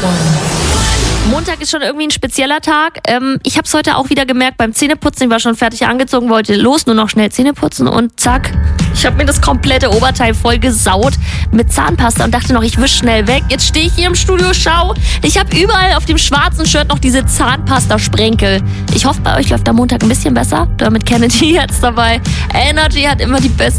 Montag ist schon irgendwie ein spezieller Tag. Ich habe es heute auch wieder gemerkt beim Zähneputzen. Ich war schon fertig angezogen, wollte los, nur noch schnell Zähne putzen und zack. Ich habe mir das komplette Oberteil voll gesaut mit Zahnpasta und dachte noch, ich wisch schnell weg. Jetzt stehe ich hier im Studio, schau. Ich habe überall auf dem schwarzen Shirt noch diese Zahnpasta-Sprenkel. Ich hoffe, bei euch läuft am Montag ein bisschen besser. Damit Kennedy jetzt dabei. Energy hat immer die beste